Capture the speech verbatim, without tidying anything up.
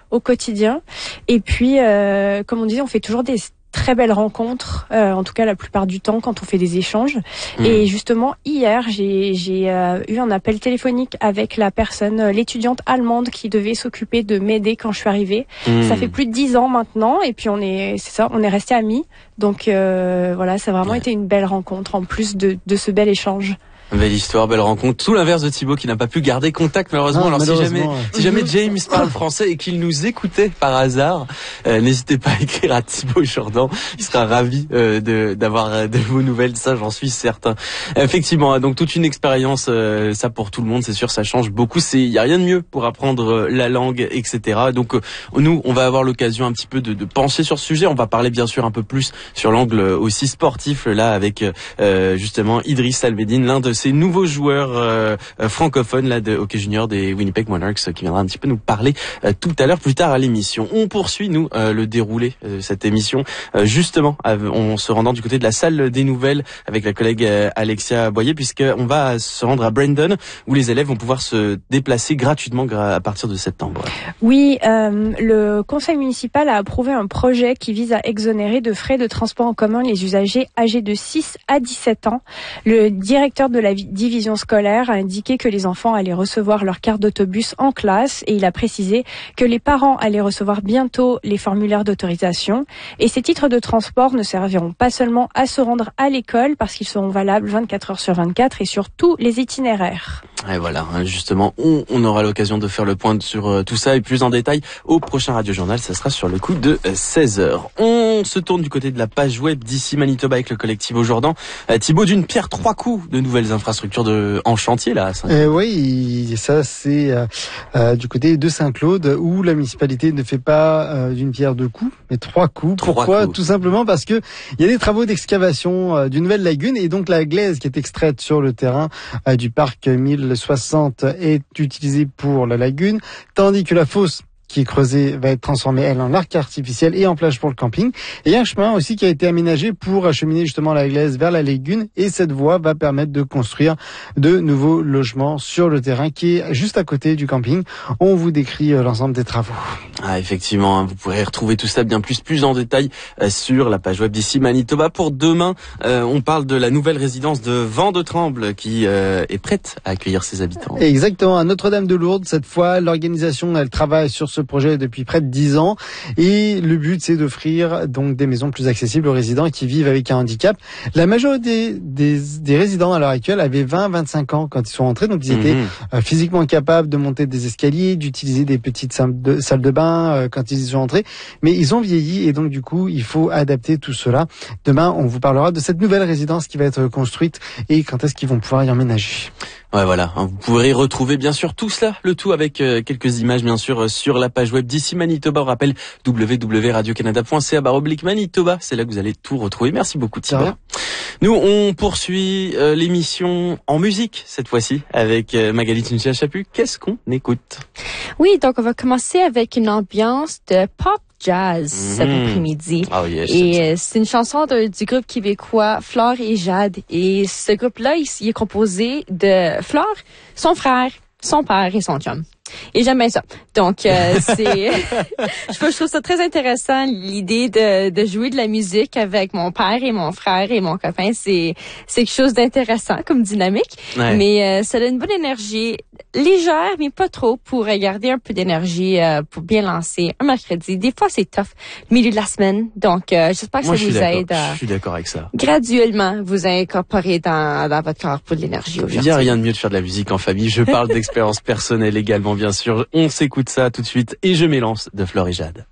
au quotidien. Et puis, euh, comme on disait, on fait toujours des très belles rencontres, euh, en tout cas la plupart du temps quand on fait des échanges. Mmh. Et justement hier j'ai, j'ai euh, eu un appel téléphonique avec la personne, euh, l'étudiante allemande qui devait s'occuper de m'aider quand je suis arrivée. Mmh. Ça fait plus de dix ans maintenant et puis on est, c'est ça, on est restés amis. Donc euh, voilà, ça a vraiment ouais. été une belle rencontre en plus de, de ce bel échange. Belle histoire, belle rencontre. Tout l'inverse de Thibaut qui n'a pas pu garder contact malheureusement. Ah, Alors malheureusement, si jamais, ouais. si jamais James parle français et qu'il nous écoutait par hasard, euh, n'hésitez pas à écrire à Thibaut Jourdan. Il sera ravi euh, de d'avoir de vos nouvelles. Ça, j'en suis certain. Effectivement, donc toute une expérience, euh, ça pour tout le monde, c'est sûr, ça change beaucoup. C'est, il y a rien de mieux pour apprendre la langue, et cetera. Donc euh, nous, on va avoir l'occasion un petit peu de, de pencher sur ce sujet. On va parler bien sûr un peu plus sur l'angle aussi sportif là avec euh, justement Idriss Alvedine, l'un de ces nouveaux joueurs euh, francophones là de hockey junior des Winnipeg Monarchs, qui viendra un petit peu nous parler euh, tout à l'heure, plus tard à l'émission. On poursuit nous euh, le déroulé de euh, cette émission euh, justement en se rendant du côté de la salle des nouvelles avec la collègue euh, Alexia Boyer, puisque on va se rendre à Brandon où les élèves vont pouvoir se déplacer gratuitement à partir de septembre. Oui, euh, le conseil municipal a approuvé un projet qui vise à exonérer de frais de transport en commun les usagers âgés de six à dix-sept ans. Le directeur de la division scolaire a indiqué que les enfants allaient recevoir leur carte d'autobus en classe et il a précisé que les parents allaient recevoir bientôt les formulaires d'autorisation. Et ces titres de transport ne serviront pas seulement à se rendre à l'école parce qu'ils seront valables vingt-quatre heures sur vingt-quatre et sur tous les itinéraires. Et voilà, justement, on, on aura l'occasion de faire le point sur euh, tout ça et plus en détail au prochain Radio Journal. Ça sera sur le coup de euh, seize heures. On se tourne du côté de la page web d'ici Manitoba avec le collectif Jourdan. Euh, Thibaut, d'une pierre trois coups de nouvelles infrastructures de, en chantier là. Euh, oui, ça c'est euh, euh, du côté de Saint-Claude où la municipalité ne fait pas euh, d'une pierre deux coups, mais trois coups. Trois Pourquoi coups. Tout simplement parce que il y a des travaux d'excavation euh, d'une nouvelle lagune et donc la glaise qui est extraite sur le terrain euh, du parc mille soixante est utilisée pour la lagune, tandis que la fosse qui est creusée va être transformée, elle, en arc artificiel et en plage pour le camping. Et il y a un chemin aussi qui a été aménagé pour acheminer justement la glaise vers la lagune. Et cette voie va permettre de construire de nouveaux logements sur le terrain qui est juste à côté du camping. On vous décrit l'ensemble des travaux. Ah, effectivement, hein, vous pourrez retrouver tout ça bien plus, plus en détail euh, sur la page web d'ici Manitoba. Pour demain, euh, on parle de la nouvelle résidence de Vent-de-Tremble qui euh, est prête à accueillir ses habitants. Exactement, à Notre-Dame-de-Lourdes. Cette fois, l'organisation, elle travaille sur ce projet depuis près de dix ans et le but c'est d'offrir donc des maisons plus accessibles aux résidents qui vivent avec un handicap. La majorité des, des résidents à l'heure actuelle avaient vingt à vingt-cinq ans quand ils sont rentrés, donc ils étaient mmh. euh, physiquement capables de monter des escaliers, d'utiliser des petites salles de, salles de bain euh, quand ils y sont entrés, mais ils ont vieilli et donc du coup il faut adapter tout cela. Demain on vous parlera de cette nouvelle résidence qui va être construite et quand est-ce qu'ils vont pouvoir y emménager. Ouais, voilà, vous pourrez retrouver bien sûr tout cela, le tout avec euh, quelques images bien sûr sur la page web d'ici Manitoba. On rappelle w w w point radio canada point c a barre oblique Manitoba, c'est là que vous allez tout retrouver. Merci beaucoup Thibaut. Nous, on poursuit euh, l'émission en musique cette fois-ci avec euh, Magali Tunisia-Chaput. Qu'est-ce qu'on écoute? Oui, donc on va commencer avec une ambiance de pop jazz mmh. cet après-midi. Oh yes, et euh, c'est une chanson de, du groupe québécois Flore et Jade. Et ce groupe-là, il, il est composé de Flore, son frère, son père et son chum. Et j'aime bien ça. Donc, euh, c'est, je trouve, je trouve ça très intéressant, l'idée de, de jouer de la musique avec mon père et mon frère et mon copain. C'est, c'est quelque chose d'intéressant comme dynamique. Ouais. Mais, euh, ça donne une bonne énergie, légère, mais pas trop, pour garder un peu d'énergie, euh, pour bien lancer un mercredi. Des fois, c'est tough, le milieu de la semaine. Donc, euh, j'espère que Moi, ça vous aide à, je suis d'accord avec ça. graduellement, vous incorporer dans, dans votre corps pour de l'énergie aujourd'hui. Il n'y a rien de mieux de faire de la musique en famille. Je parle d'expérience personnelle également, bien sûr. On s'écoute ça tout de suite et je m'élance de Flore et Jade.